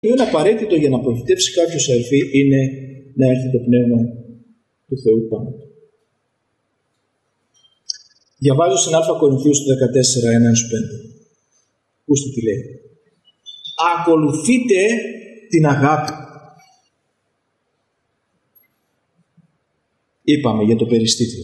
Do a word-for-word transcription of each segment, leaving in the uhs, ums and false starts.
είναι απαραίτητο για να προφητεύσει κάποιος, αδελφοί, είναι να έρθει το Πνεύμα του Θεού πάνω του. Διαβάζω στην Α Κορινθίους του δεκατέσσερα, ένα έως πέντε. Ακούστε τι λέει. Ακολουθείτε την αγάπη. Είπαμε για το περιστήθιο.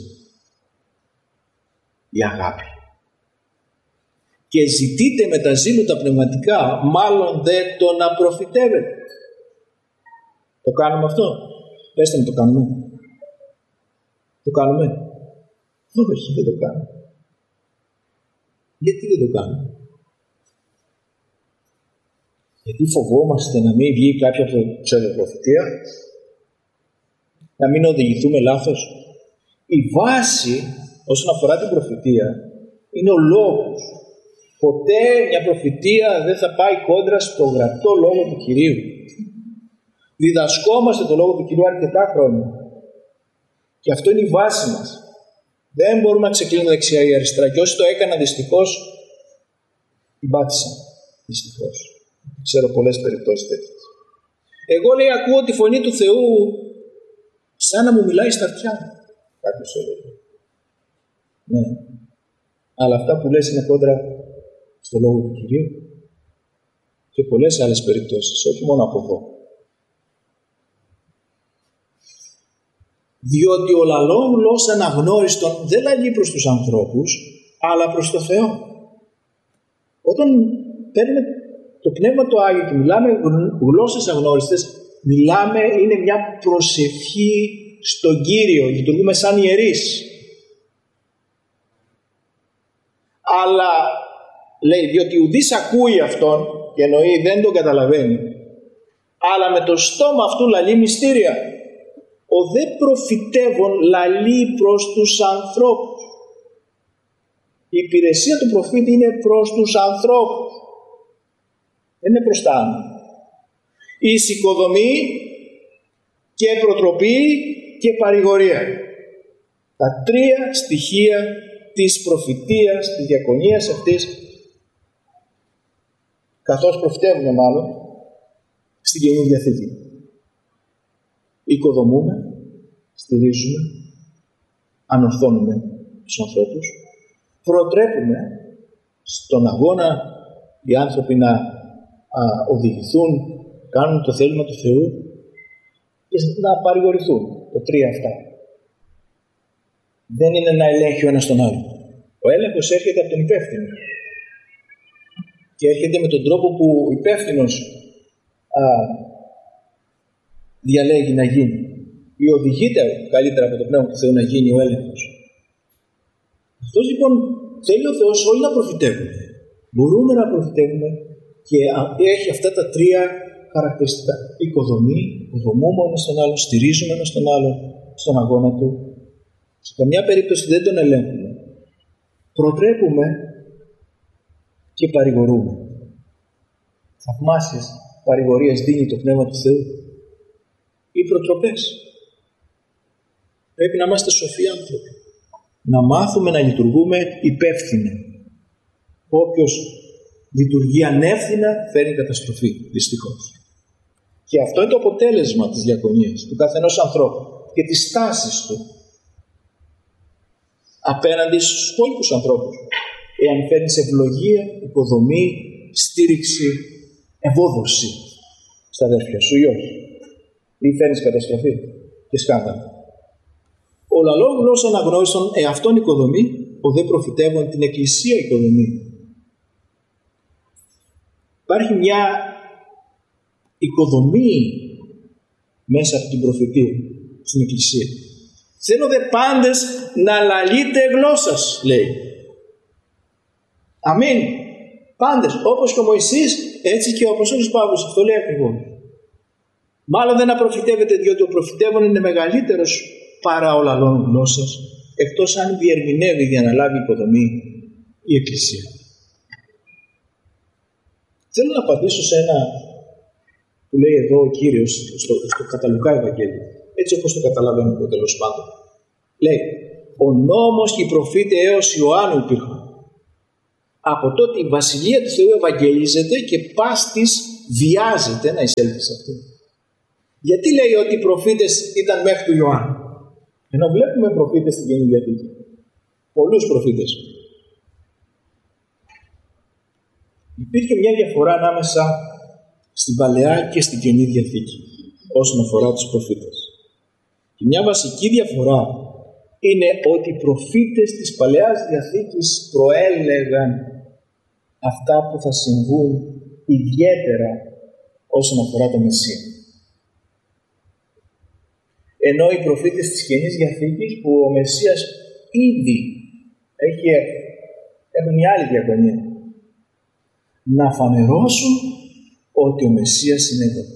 Η αγάπη. Και ζητείτε με τα ζήλου τα πνευματικά, μάλλον δε το να προφητεύετε. Το κάνουμε αυτό? Πέστε μου, το κάνουμε? Το κάνουμε? Όχι, δεν το κάνουμε. Γιατί δεν το κάνουμε? Γιατί φοβόμαστε να μην βγει κάποια ψευδοπροφητεία, να μην οδηγηθούμε λάθος. Η βάση όσον αφορά την προφητεία είναι ο λόγος. Ποτέ μια προφητεία δεν θα πάει κόντρα στο γραπτό λόγο του Κυρίου. Διδασκόμαστε το λόγο του Κυρίου αρκετά χρόνια. Και αυτό είναι η βάση μας. Δεν μπορούμε να ξεκλίνουμε δεξιά ή αριστερά. Και όσοι το έκαναν, δυστυχώς την πάτησαν. Δυστυχώς. Ξέρω πολλές περιπτώσεις τέτοιες. Εγώ, λέει, ακούω τη φωνή του Θεού σαν να μου μιλάει στα αυτιά. Κάποιος έλεγε. Ναι. Αλλά αυτά που λες είναι κόντρα στο λόγο του Κυρίου. Και πολλές άλλες περιπτώσεις, όχι μόνο από εδώ. Διότι ο λαλών γλώσσα αναγνώριστον δεν λαλεί προς τους ανθρώπους, αλλά προς το Θεό. Όταν παίρνουμε το Πνεύμα του Άγιο και μιλάμε γλώσσες αγνώριστες, μιλάμε, είναι μια προσευχή στον Κύριο, λειτουργούμε σαν ιερείς. Αλλά λέει, διότι ουδής ακούει αυτόν, και εννοεί δεν τον καταλαβαίνει, αλλά με το στόμα αυτού λαλεί μυστήρια. Ο δε προφητεύων λαλεί προς τους ανθρώπους. Η υπηρεσία του προφήτη είναι προς τους ανθρώπους. Δεν είναι προς τα άνω. Η εισοικοδομή και προτροπή και παρηγορία. Τα τρία στοιχεία της προφητείας, της διακονίας αυτής, καθώς προφητεύουμε μάλλον, στην Καινούργια Διαθήκη. Οικοδομούμε, στηρίζουμε, ανορθώνουμε τους ανθρώπους, προτρέπουμε στον αγώνα οι άνθρωποι να α, οδηγηθούν, κάνουν το θέλημα του Θεού και να παρηγορηθούν. Το τρία αυτά. Δεν είναι να ελέγχει ο ένας τον άλλο. Ο έλεγχος έρχεται από τον υπεύθυνο. Και έρχεται με τον τρόπο που ο υπεύθυνος α, διαλέγει να γίνει. Ή οδηγείται καλύτερα από το Πνεύμα του Θεού να γίνει ο έλεγχος. Αυτός λοιπόν θέλει ο Θεός όλοι να προφητεύουμε. Μπορούμε να προφητεύουμε και έχει αυτά τα τρία χαρακτηριστικά. Οικοδομή, οικοδομούμε ένας τον άλλο, στηρίζουμε ένας τον άλλο στον αγώνα του. Σε καμιά περίπτωση δεν τον ελέγχουμε. Προτρέπουμε και παρηγορούμε. Θαυμάσιες παρηγορίες δίνει το Πνεύμα του Θεού. Οι προτροπές. Πρέπει να είμαστε σοφοί άνθρωποι. Να μάθουμε να λειτουργούμε υπεύθυνα. Όποιος λειτουργεί ανεύθυνα φέρνει καταστροφή, δυστυχώς. Και αυτό είναι το αποτέλεσμα της διακονίας του καθενός ανθρώπου και της στάσης του απέναντι στους υπόλοιπους ανθρώπους. Εάν φέρνεις ευλογία, οικοδομή, στήριξη, ευόδοση στα αδέρφια σου ή όχι. Ή φέρνεις καταστροφή και σκάνδαλο. Ο λαλό γλώσσα αναγνώριστον εαυτόν οικοδομή, ο δε προφητεύων την εκκλησία οικοδομή. Υπάρχει μια οικοδομή μέσα από την προφητεία στην εκκλησία. Θέλω δε πάντες να λαλείτε γλώσσας, λέει. Αμήν. Πάντες, όπως και ο Μωυσής, έτσι και ο Απόστολος Παύλος. Αυτό λέει ακριβώς. Μάλλον δεν απροφητεύεται, διότι ο προφητεύων είναι μεγαλύτερος παρά ο λαλών γλώσσας, εκτός αν διερμηνεύει για να λάβει υποδομή η Εκκλησία. Θέλω να απαντήσω σε ένα που λέει εδώ ο Κύριος στο, στο Καταλουκά Ευαγγέλιο, έτσι όπως το καταλαβαίνω εγώ τέλος πάντων. Λέει, ο νόμος και οι προφήτε έως Ιωάννου υπήρχαν. Από τότε η Βασιλεία του Θεού ευαγγελίζεται και πάστης βιάζεται να εισέλθει σε αυτή. Γιατί λέει ότι οι προφήτες ήταν μέχρι του Ιωάννου? Ενώ βλέπουμε προφήτες στην Καινή Διαθήκη. Πολλούς προφήτες. Υπήρχε μια διαφορά ανάμεσα στην Παλαιά και στην Καινή Διαθήκη όσον αφορά τους προφήτες. Και μια βασική διαφορά είναι ότι οι προφήτες της Παλαιάς Διαθήκης προέλεγαν αυτά που θα συμβούν ιδιαίτερα όσον αφορά το Μεσσία. Ενώ οι προφήτες της Καινής Διαθήκης, που ο Μεσσίας ήδη έχει, έχουν μια άλλη διαγωνία, να φανερώσουν ότι ο Μεσσίας είναι εδώ.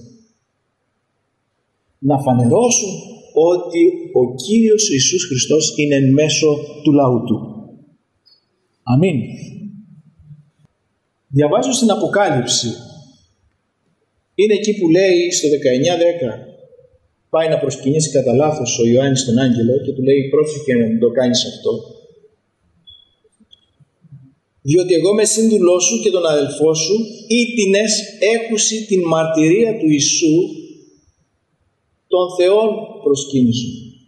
Να φανερώσουν ότι ο Κύριος Ιησούς Χριστός είναι εν μέσω του λαού Του. Αμήν. Διαβάζω στην Αποκάλυψη. Είναι εκεί που λέει στο δεκαεννιά δέκα, πάει να προσκυνήσει κατά λάθος ο Ιωάννης τον άγγελο και του λέει πρόσεχε να μην το κάνεις αυτό. Διότι εγώ με σύντουλό σου και τον αδελφό σου ήτινες έκουση την μαρτυρία του Ιησού των Θεών προσκύνησου.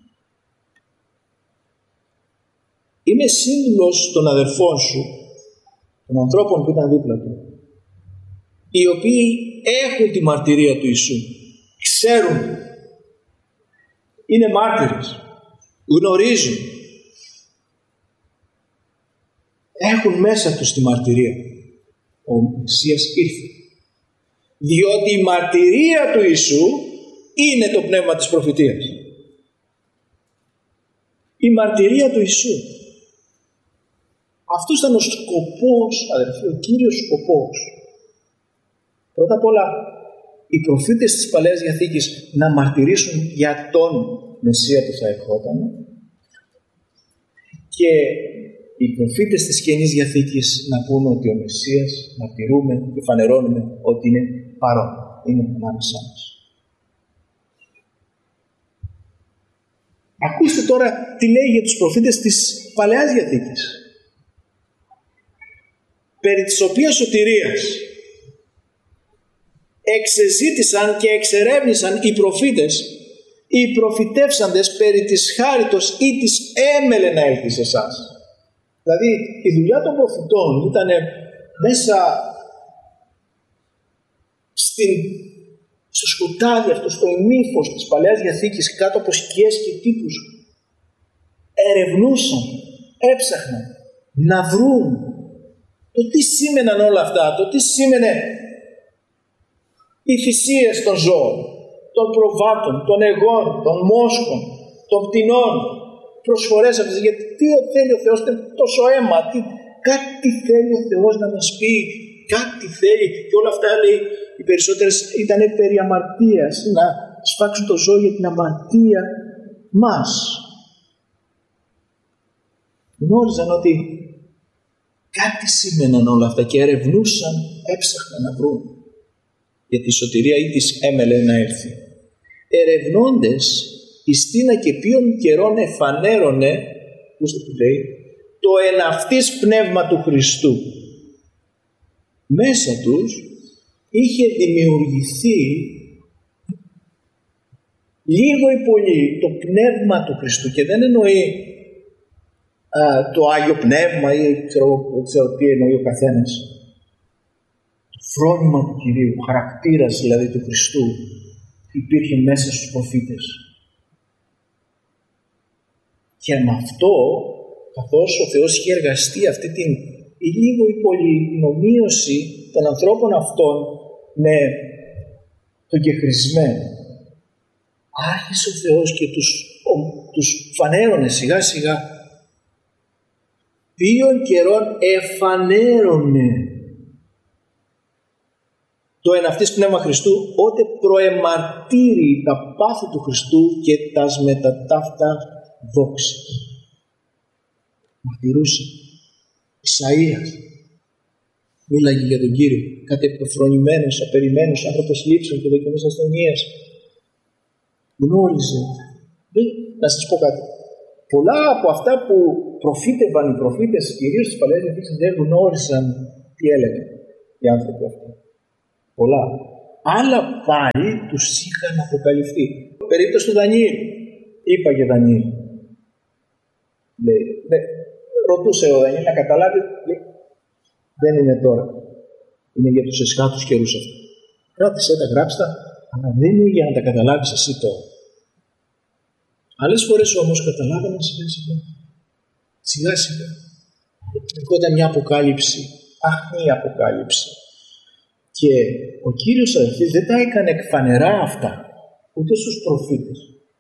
Είμαι σύντουλος των αδελφών σου, των ανθρώπων που ήταν δίπλα του, οι οποίοι έχουν τη μαρτυρία του Ιησού, ξέρουν, είναι μάρτυρες, γνωρίζουν, έχουν μέσα τους τη μαρτυρία. Ο Μεσσίας ήρθε. Διότι η μαρτυρία του Ιησού είναι το πνεύμα της προφητείας. Η μαρτυρία του Ιησού. Αυτός ήταν ο σκοπός, αδερφοί, ο κύριος σκοπός. Πρώτα απ' όλα, οι προφήτες της Παλαιάς Διαθήκης να μαρτυρήσουν για τον Μεσσία που θα ερχόταν και οι προφήτες της Καινής Διαθήκης να πούν ότι ο Μεσσίας μαρτυρούμε και φανερώνουμε ότι είναι παρόν, είναι ανάμεσά μας. Ακούστε τώρα τι λέει για τους προφήτες της Παλαιάς Διαθήκης, περί της οποίας σωτηρίας εξεζήτησαν και εξερεύνησαν οι προφήτες, οι προφητεύσαντες περί της χάριτος ή της έμελε να έλθει σε εσάς. Δηλαδή η δουλειά των προφητών ήταν μέσα στην, στο σκοτάδι αυτό, στο ημίφος της Παλαιάς Διαθήκης, κάτω από σκιές και τύπους, ερευνούσαν, έψαχναν να βρουν το τι σήμαιναν όλα αυτά, το τι σήμαινε οι θυσίες των ζώων, των προβάτων, των εγών, των μόσχων, των πτηνών, προσφορές αυτές, γιατί τι θέλει ο Θεός, τόσο αίμα, τι, κάτι θέλει ο Θεός να μας πει, κάτι θέλει, και όλα αυτά λέει οι περισσότερες ήταν περί αμαρτίας, να σφάξουν το ζώο για την αμαρτία μας. Γνώριζαν ότι κάτι σήμαιναν όλα αυτά και ερευνούσαν, έψαχναν να βρουν για τη σωτηρία ή της έμελε να έρθει. Ερευνώντες εις τίνα και ποιον καιρόν εφανέρωνε, ακούστε τι λέει, το εναυτής πνεύμα του Χριστού. Μέσα τους είχε δημιουργηθεί λίγο ή πολύ το πνεύμα του Χριστού, και δεν εννοεί α, το Άγιο Πνεύμα ή ξέρω, ξέρω τι εννοεί ο καθένας. Το φρόνημα του Κυρίου, ο χαρακτήρας δηλαδή του Χριστού υπήρχε μέσα στους προφήτες. Και με αυτό, καθώς ο Θεός είχε εργαστεί αυτή την ή λίγο ή πολύ την ομοίωση των ανθρώπων αυτών με τον κεχρισμένο, άρχισε ο Θεός και τους, ο, τους φανέρωνε σιγά σιγά. Ποιον καιρόν εφανέρωνε το εναυτής πνεύμα Χριστού, ότε προεμαρτύρει τα πάθη του Χριστού και τας μεταταύτα δόξα. Μαρτυρούσε. Ισαΐας μίλαγε για τον Κύριο, κάτι επεφρονημένος, απεριμένος, άνθρωπος λήψεων και δοκιμής ασθενείας. Γνώριζε. Να σας πω κάτι. Πολλά από αυτά που προφήτευαν οι προφήτες, κυρίως της Παλαιάς Διαθήκης, δεν γνώρισαν τι έλεγαν οι άνθρωποι αυτοί. Πολλά. άλλα πάλι τους είχαν αποκαλυφθεί. Περίπτωση του Δανιήλ. Είπα και Δανιήλ. Λέει, δε, ρωτούσε ο Δανιήλ να καταλάβει, λέει, δεν είναι τώρα. Είναι για τους εσχάτους καιρούς αυτό. Κράτησέ τα, γράψτα, αλλά δεν είναι για να τα καταλάβεις εσύ τώρα. Άλλες φορές όμως καταλάβαμε σιγά σιγά. Σιγά σιγά. Ερχόταν μια αποκάλυψη, άχνη αποκάλυψη. Και ο Κύριος αδελφοί δεν τα έκανε εκφανερά αυτά, ούτε στους προφήτες.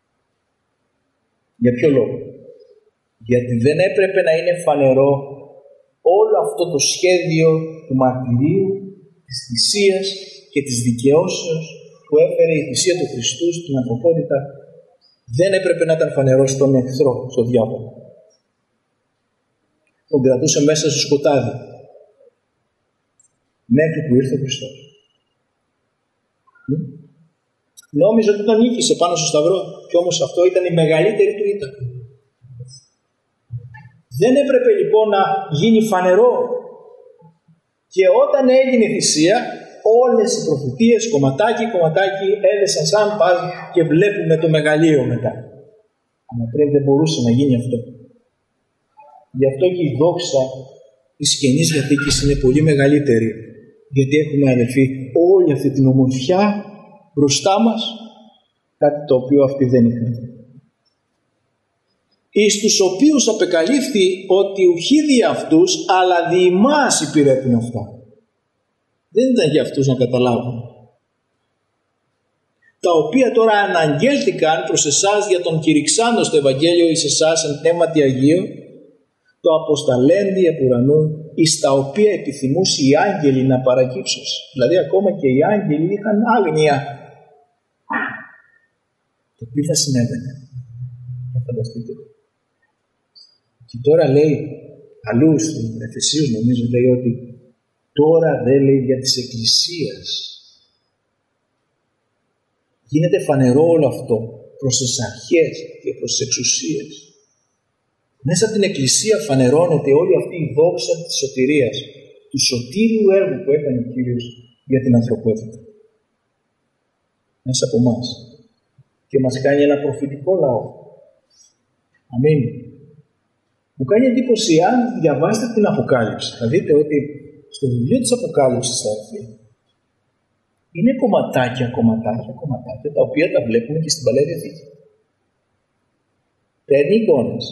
Για ποιο λόγο? Γιατί δεν έπρεπε να είναι φανερό όλο αυτό το σχέδιο του μαρτυρίου, της θυσίας και της δικαιώσεως που έφερε η θυσία του Χριστού στην ανθρωπότητα. Δεν έπρεπε να ήταν φανερό στον εχθρό, στον διάβολο. Τον κρατούσε μέσα στο σκοτάδι μέχρι που ήρθε ο Χριστός. Νόμιζε ότι τον νίκησε πάνω στο σταυρό, και όμως αυτό ήταν η μεγαλύτερη του ήττα. Δεν έπρεπε λοιπόν να γίνει φανερό. Και όταν έγινε η θυσία, όλες οι προφητείες κομματάκι κομματάκι έδεσαν σαν πάζι και βλέπουμε το μεγαλείο μετά. Αλλά πριν δεν μπορούσε να γίνει αυτό. Γι' αυτό και η δόξα της Καινής Διαθήκης είναι πολύ μεγαλύτερη. Γιατί έχουμε, αδελφοί, όλη αυτή την ομορφιά μπροστά μας, κάτι το οποίο αυτοί δεν είχαν. Εις τους οποίους απεκαλύφθη ότι ουχή δι' αυτούς, αλλά δι' ημάς υπηρέτουν αυτά. Δεν ήταν για αυτούς να καταλάβουν. Τα οποία τώρα αναγγέλθηκαν προς εσάς για τον κηρυξάντος το Ευαγγέλιο εις εσάς εν πνεύματι Αγίου, το αποσταλέντι επ' ουρανού, εις τα οποία επιθυμούσε οι άγγελοι να παρακύψουν. Δηλαδή ακόμα και οι άγγελοι είχαν άγνοια. Το τι θα συνέβαινε. Θα φανταστείτε. Και τώρα λέει, αλλού στην Εφεσίους νομίζω λέει ότι τώρα δεν λέει για της Εκκλησίας. Γίνεται φανερό όλο αυτό προς τις αρχές και προς τις εξουσίες. Μέσα από την Εκκλησία φανερώνεται όλη αυτή η δόξα της σωτηρίας, του σωτήριου έργου που έκανε ο Κύριος για την ανθρωπότητα. Μέσα από εμάς. Και μας κάνει ένα προφητικό λαό. Αμήν. Μου κάνει εντύπωση αν διαβάσετε την Αποκάλυψη. Θα δείτε ότι στο βιβλίο της Αποκάλυψης θα έρθει. Είναι κομματάκια, κομματάκια, κομματάκια, τα οποία τα βλέπουμε και στην Παλαιά Διαθήκη. Παίρνει εικόνες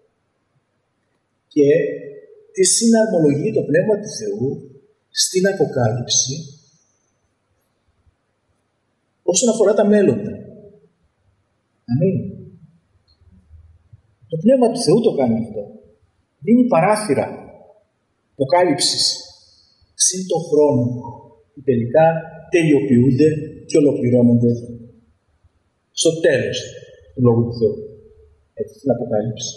και τη συναρμολογεί το Πνεύμα του Θεού στην Αποκάλυψη όσον αφορά τα μέλλοντα. Αμήν. Το Πνεύμα του Θεού το κάνει αυτό. Δίνει παράθυρα αποκάλυψης συν τον χρόνο που τελικά τελειοποιούνται και ολοκληρώνονται στο τέλος του Λόγου του Θεού. Έτσι, στην Αποκάλυψη.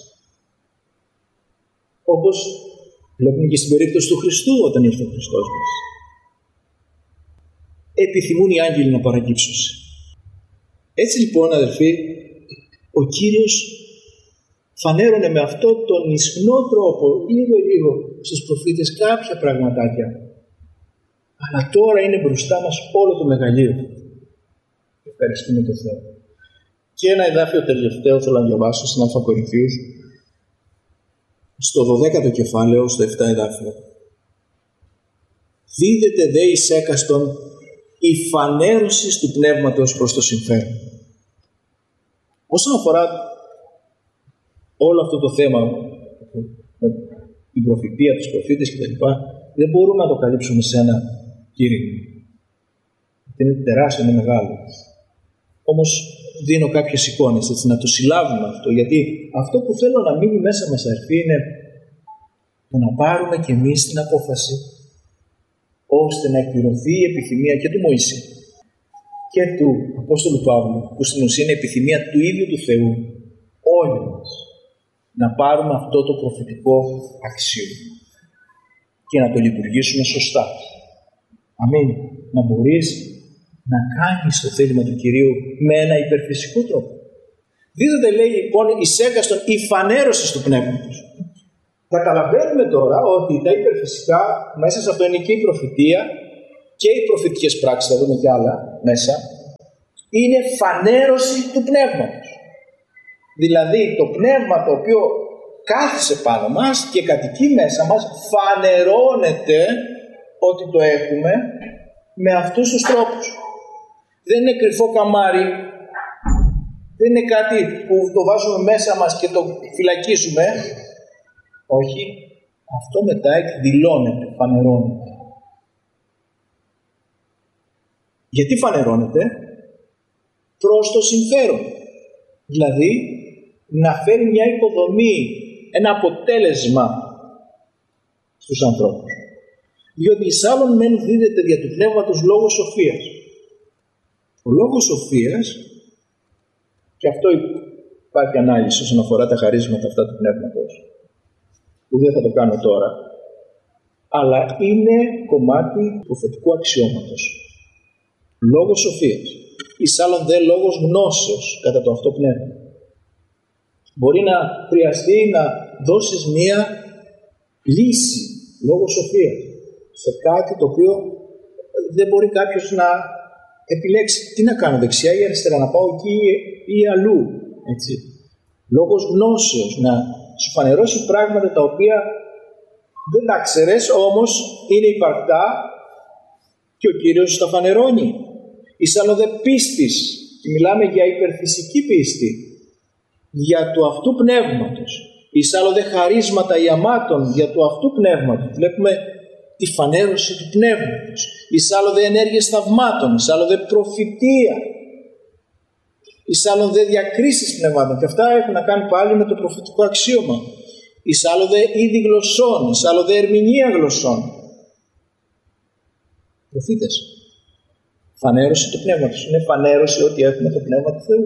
Όπως βλέπουμε και στην περίπτωση του Χριστού όταν ήρθε ο Χριστός μας. Επιθυμούν οι άγγελοι να παρακύψουν. Έτσι λοιπόν, αδελφοί, ο Κύριος φανέρωνε με αυτόν τον ισχνό τρόπο, λίγο-λίγο, στους προφήτες κάποια πραγματάκια. Αλλά τώρα είναι μπροστά μας όλο το μεγαλείο. Ευχαριστούμε τον Θεό. Και ένα εδάφιο τελευταίο θέλω να διαβάσω στην Α Κορινθίους, στο δωδέκατο κεφάλαιο, στο επτά εδάφιο. Δίδεται δε εις έκαστον η φανέρωση του πνεύματος προς το συμφέρον. Όσον αφορά όλο αυτό το θέμα, την προφητεία, τους προφήτες κτλ., δεν μπορούμε να το καλύψουμε σε ένα κήρυγμα. Είναι τεράστιο, είναι μεγάλο. Όμως δίνω κάποιες εικόνες, έτσι, να το συλλάβουμε αυτό, γιατί αυτό που θέλω να μείνει μέσα μας, αρφή, είναι το να πάρουμε κι εμείς την απόφαση ώστε να εκπληρωθεί η επιθυμία και του Μωυσή και του Απόστολου Παύλου, που στην ουσία είναι επιθυμία του ίδιου του Θεού, όλοι μας, να πάρουμε αυτό το προφητικό αξίωμα και να το λειτουργήσουμε σωστά. Αμήν. Να μπορείς να κάνεις το θέλημα του Κυρίου με ένα υπερφυσικό τρόπο. Δίδεται, λέει λοιπόν, εις έκαστον η φανέρωση του πνεύματος. Καταλαβαίνουμε τώρα ότι τα υπερφυσικά μέσα σε αυτό είναι και η προφητεία και οι προφητικές πράξεις, θα δούμε και άλλα μέσα, είναι φανέρωση του πνεύματος. Δηλαδή το πνεύμα το οποίο κάθισε πάνω μας και κατοικεί μέσα μας φανερώνεται ότι το έχουμε με αυτούς τους τρόπους. Δεν είναι κρυφό καμάρι, δεν είναι κάτι που το βάζουμε μέσα μας και το φυλακίζουμε. Όχι, αυτό μετά εκδηλώνεται, φανερώνεται. Γιατί φανερώνεται? Προς το συμφέρον. Δηλαδή να φέρει μια υποδομή, ένα αποτέλεσμα στους ανθρώπους. Διότι εις άλλον μεν δίδεται δια του πνεύματος λόγος σοφίας. Ο λόγος σοφίας, και αυτό υπάρχει ανάλυση όσον αφορά τα χαρίσματα αυτά του πνεύματος, που δεν θα το κάνω τώρα, αλλά είναι κομμάτι προφητικού αξιώματος. Λόγος σοφίας. Εις άλλον δε λόγος γνώσεως κατά το αυτό πνεύμα. Μπορεί να χρειαστεί να δώσεις μία λύση, λόγω σοφίας, σε κάτι το οποίο δεν μπορεί κάποιος να επιλέξει. Τι να κάνω, δεξιά ή αριστερά, να πάω εκεί ή αλλού. Έτσι. Λόγος γνώσεως, να σου φανερώσει πράγματα τα οποία δεν τα ξέρεις, όμως είναι υπαρκτά και ο Κύριος τα φανερώνει. Εις άλλο δε πίστης, μιλάμε για υπερφυσική πίστη, για του αυτού πνεύματος. Εις άλλο δε χαρίσματα ιαμάτων, για του αυτού πνεύματος. Βλέπουμε τη φανέρωση του πνεύματος. Εις άλλο δε ενέργειες θαυμάτων, εις άλλο δε προφητεία, εις άλλο δε διακρίσεις πνευμάτων. Και αυτά έχουν να κάνουν πάλι με το προφητικό αξίωμα. Εις άλλο δε είδη γλωσσών, εις άλλο δε ερμηνεία γλωσσών. Προφήτες. Φανέρωση του πνεύματος. Είναι φανέρωση ότι έχουμε το πνεύμα του Θεού.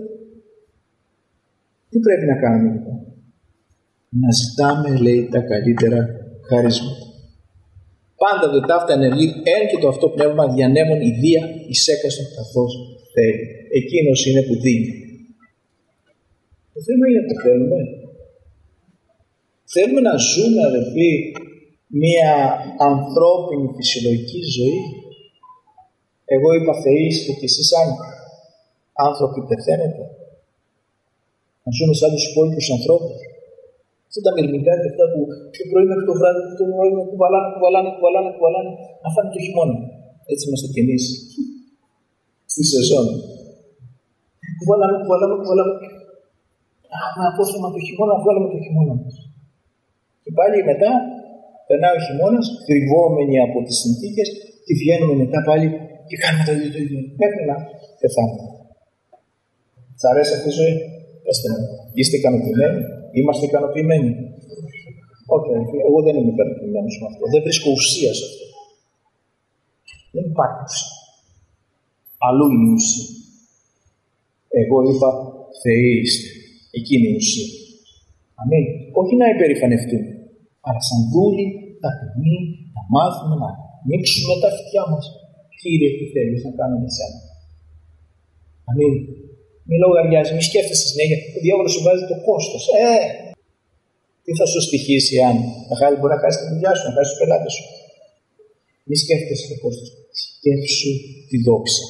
Τι πρέπει να κάνουμε λοιπόν? Να ζητάμε, λέει, τα καλύτερα χαρίσματα. Πάντα δε ταύτα ενεργεί εν και το αυτό πνεύμα διανέμων ιδία εις έκαστον καθώς θέλει. Εκείνος είναι που δίνει. Το θέμα είναι το θέλουμε. Θέλουμε να ζούμε, αδελφοί, μία ανθρώπινη φυσιολογική ζωή. Εγώ είπα θεήστε και εσείς άνθρωποι πεθαίνετε. Να ζούμε σαν τους υπόλοιπους ανθρώπους. Σαν τα μυρμηγκάκια αυτά που το πρωί μέχρι το βράδυ το πρωί κουβαλάνε, κουβαλάνε, κουβαλάνε, κουβαλάνε, να φάνε το χειμώνα. Έτσι είμαστε κι εμείς στη σεζόν. Κουβαλάμε, κουβαλάμε, κουβαλάμε. Έχουμε απόθεμα το χειμώνα, να βγάλουμε το χειμώνα μας. Και πάλι μετά περνάει ο χειμώνας, κρυβόμενοι από τις συνθήκες, και βγαίνουμε μετά πάλι και κάνουμε το ίδιο το ίδιο. Μέχρι να πεθάνουμε. Σ' αρέσει αυτή η ζωή? Πέστε μου, είστε ικανοποιημένοι? Είμαστε ικανοποιημένοι? Όχι, okay, εγώ δεν είμαι ικανοποιημένος με αυτό. Δεν βρίσκω ουσία σε αυτό. Δεν υπάρχει ουσία. Αλλού είναι η ουσία. Εγώ είπα, Θεοί είστε. Εκείνη είναι η ουσία. Αμήν. Όχι να υπερηφανευτούμε, αλλά σαν δούλοι, ταπεινοί, να μάθουμε να ανοίξουμε τα αυτιά μας. Κύριε, τι θέλεις να κάνουμε με σένα? Αμήν. Μη λογαριάζει, μη σκέφτεσαι συνέχεια. Ο διάβολος σου βάζει το κόστος. Ε, τι θα σου στοιχήσει αν θα χάσει, μπορεί να χάσει τη δουλειά σου, να χάσει τους πελάτες σου. Μη σκέφτεσαι το κόστος. Σκέψου τη δόξα.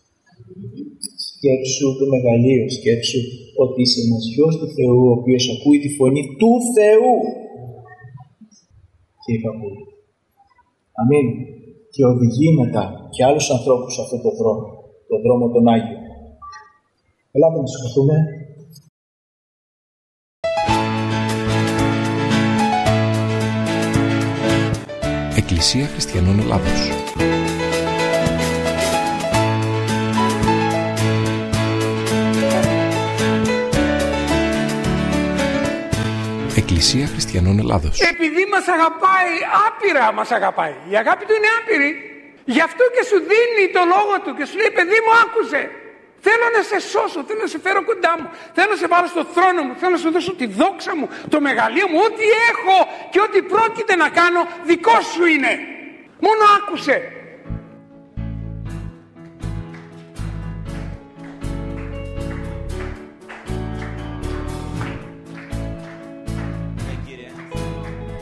Σκέψου το μεγαλείο. Σκέψου ότι είσαι ένας γιος του Θεού, ο οποίος ακούει τη φωνή του Θεού και υπακούει. Αμήν. Και οδηγεί μετά και άλλους ανθρώπους σε αυτόν τον δρόμο, τον δρόμο τον Άγιο. Ελάτε να σηκωθούμε. Εκκλησία Χριστιανών Ελλάδος. Εκκλησία Χριστιανών Ελλάδος. Επειδή μας αγαπάει, άπειρα μας αγαπάει. Η αγάπη του είναι άπειρη. Γι' αυτό και σου δίνει το λόγο του και σου λέει, παιδί μου, άκουσε. Θέλω να σε σώσω, θέλω να σε φέρω κοντά μου, θέλω να σε βάλω στο θρόνο μου, θέλω να σου δώσω τη δόξα μου, το μεγαλείο μου, ό,τι έχω και ό,τι πρόκειται να κάνω δικό σου είναι. Μόνο άκουσε.